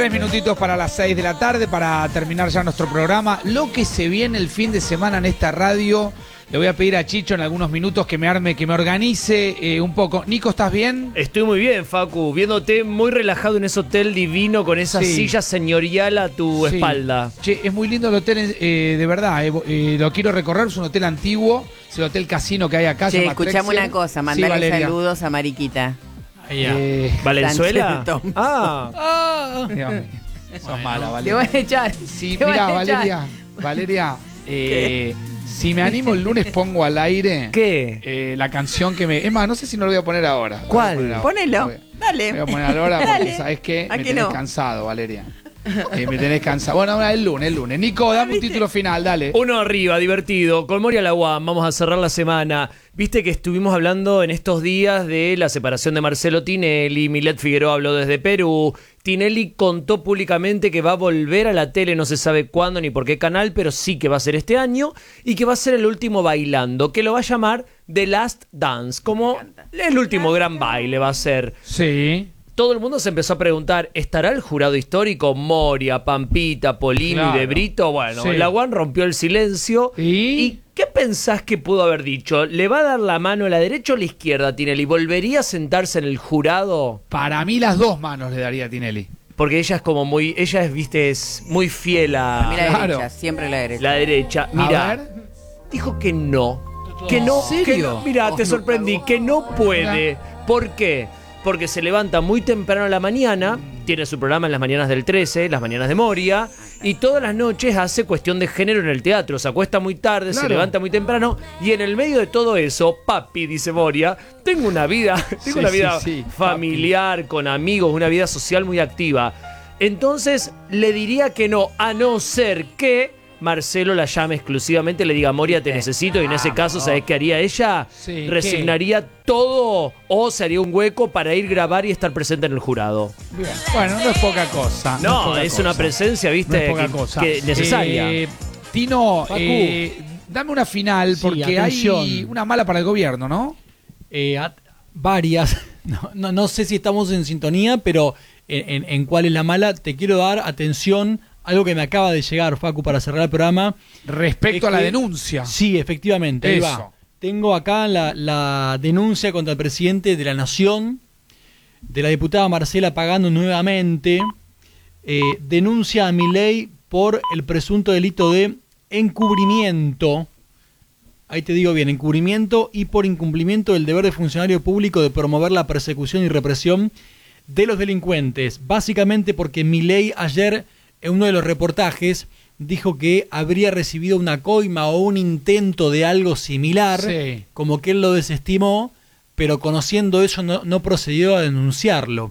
3 minutitos para las 6 de la tarde para terminar ya nuestro programa. Lo que se viene el fin de semana en esta radio. Le voy a pedir a Chicho en algunos minutos que me organice un poco. Nico, ¿estás bien? Estoy muy bien, Facu. Viéndote muy relajado en ese hotel divino con esa silla señorial a tu espalda. Che, es muy lindo el hotel, de verdad. Lo quiero recorrer, es un hotel antiguo. Es el hotel casino que hay acá. Che, escuchame una cosa, mandale saludos a Mariquita. ¿Valenzuela? Dios mío. Sos mala, Valeria. Te voy a echar. Sí, mira, Valeria, si me animo el lunes pongo al aire la canción que me... Es más, no sé si no lo voy a poner ahora. ¿Cuál? Ponelo, dale. Voy a poner ahora porque, ¿sabes qué? Me tenés cansado, Valeria. Me tenés cansado. Bueno, ahora el lunes. Nico, dame un título final, dale. Uno arriba, divertido. Con Moria Laguán vamos a cerrar la semana. Viste que estuvimos hablando en estos días de la separación de Marcelo Tinelli. Milet Figueroa habló desde Perú. Tinelli contó públicamente que va a volver a la tele, no se sabe cuándo ni por qué canal, pero sí que va a ser este año y que va a ser el último bailando, que lo va a llamar The Last Dance, como el último gran baile va a ser. Sí. Todo el mundo se empezó a preguntar, ¿estará el jurado histórico? Moria, Pampita, Polino y De Brito. Bueno, Laguán rompió el silencio. ¿Y qué pensás que pudo haber dicho? ¿Le va a dar la mano a la derecha o a la izquierda a Tinelli? ¿Volvería a sentarse en el jurado? Para mí las dos manos le daría a Tinelli. Porque ella es como muy, es muy fiel a... Mira la derecha, siempre la derecha. La derecha. Mira, dijo que no. Que no. ¿En serio? Mira, te sorprendí, que no puede. ¿Por qué? Porque se levanta muy temprano a la mañana, tiene su programa en las mañanas del 13, las mañanas de Moria, y todas las noches hace cuestión de género en el teatro. Se acuesta muy tarde, se levanta muy temprano, y en el medio de todo eso, papi, dice Moria, tengo una vida familiar, papi, con amigos, una vida social muy activa. Entonces, le diría que no, a no ser que Marcelo la llame exclusivamente, le diga, Moria, te necesito, y en ese caso, ¿sabés qué haría ella? Resignaría todo o se haría un hueco para ir, grabar y estar presente en el jurado. Bien. Bueno, no es poca cosa. No, es una presencia, viste, que necesaria. Tino, dame una final, porque hay una mala para el gobierno, ¿no? Varias. No sé si estamos en sintonía, pero en cuál es la mala, te quiero dar atención. Algo que me acaba de llegar, Facu, para cerrar el programa. Respecto a la denuncia. Sí, efectivamente. Ahí va. Tengo acá la denuncia contra el presidente de la Nación, de la diputada Marcela Pagano nuevamente. Denuncia a Milei por el presunto delito de encubrimiento. Ahí te digo bien, encubrimiento y por incumplimiento del deber de funcionario público de promover la persecución y represión de los delincuentes. Básicamente porque Milei ayer, en uno de los reportajes, dijo que habría recibido una coima o un intento de algo similar, como que él lo desestimó, pero conociendo eso no procedió a denunciarlo.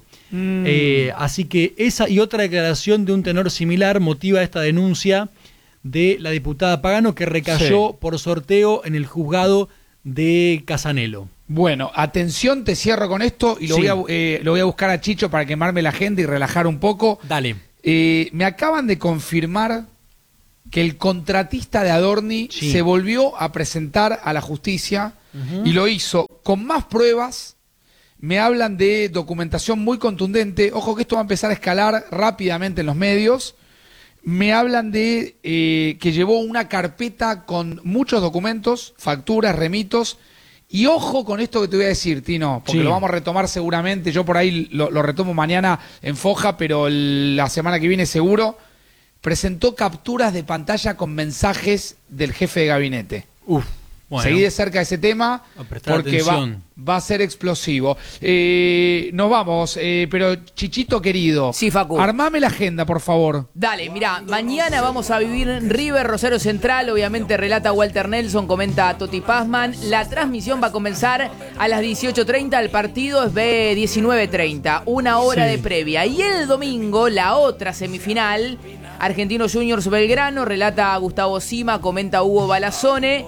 Así que esa y otra declaración de un tenor similar motiva esta denuncia de la diputada Pagano, que recayó por sorteo en el juzgado de Casanelo. Bueno, atención, te cierro con esto y lo voy a buscar a Chicho para quemarme la agenda y relajar un poco. Dale. Me acaban de confirmar que el contratista de Adorni se volvió a presentar a la justicia y lo hizo con más pruebas. Me hablan de documentación muy contundente. Ojo que esto va a empezar a escalar rápidamente en los medios. Me hablan de que llevó una carpeta con muchos documentos, facturas, remitos. Y ojo con esto que te voy a decir, Tino, porque lo vamos a retomar seguramente. Yo por ahí lo retomo mañana en Foja, pero la semana que viene seguro. Presentó capturas de pantalla con mensajes del jefe de gabinete. Bueno. Seguí de cerca ese tema porque va a ser explosivo. Nos vamos, pero Chichito querido, Facu, armame la agenda, por favor. Dale, mirá, mañana vamos a vivir en River Rosario Central. Obviamente relata Walter Nelson, comenta Toti Pazman. La transmisión va a comenzar a las 18:30. El partido es 19:30, una hora de previa. Y el domingo, la otra semifinal, Argentinos Juniors Belgrano, relata Gustavo Sima, comenta Hugo Balazone.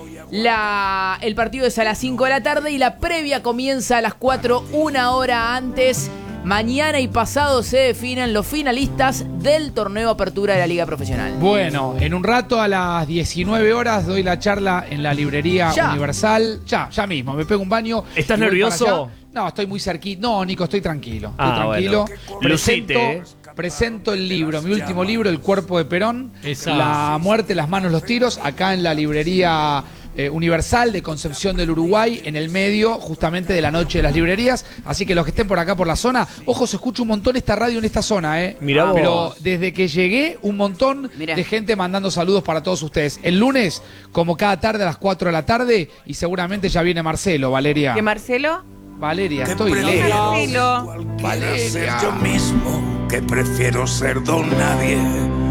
El partido es a las 5 de la tarde y la previa comienza a las 4, una hora antes. Mañana y pasado se definen los finalistas del torneo Apertura de la Liga Profesional. Bueno, en un rato a las 19 horas doy la charla en la librería Universal. Ya mismo, me pego un baño. ¿Estás nervioso? No, estoy muy cerquita. No, Nico, estoy tranquilo. Bueno. Lucite. presento el libro, mi último libro, El cuerpo de Perón, Exacto. La muerte, las manos, los tiros, acá en la librería Universal de Concepción del Uruguay, en el medio justamente de la noche de las librerías. Así que los que estén por acá por la zona, ojo, se escucha un montón esta radio en esta zona, Mirá vos. pero desde que llegué, un montón Mirá. de gente mandando saludos para todos ustedes. El lunes, como cada tarde a las 4 de la tarde, y seguramente ya viene Marcelo, Valeria. ¿Que Marcelo? Valeria, Que estoy prefiero lejos. Marcelo. ser yo mismo, que prefiero ser don nadie.